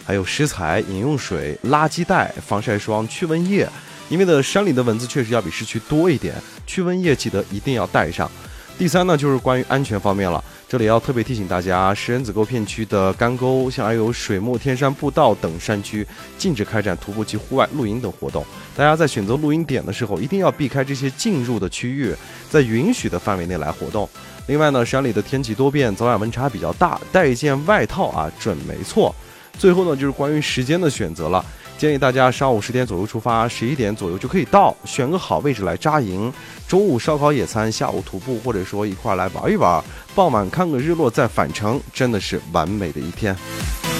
还有食材、饮用水、垃圾袋、防晒霜、驱蚊液。因为山里的蚊子确实要比市区多一点，驱蚊液记得一定要带上。第三呢，就是关于安全方面了，这里要特别提醒大家，石人子沟片区的干沟，像还有水墨天山步道等山区，禁止开展徒步及户外露营等活动。大家在选择露营点的时候，一定要避开这些进入的区域，在允许的范围内来活动。另外呢，山里的天气多变，早晚温差比较大，带一件外套准没错。最后呢，就是关于时间的选择了。建议大家上午10点左右出发，11点左右就可以到，选个好位置来扎营。中午烧烤野餐，下午徒步，或者说一块来玩一玩，傍晚看个日落再返程，真的是完美的一天。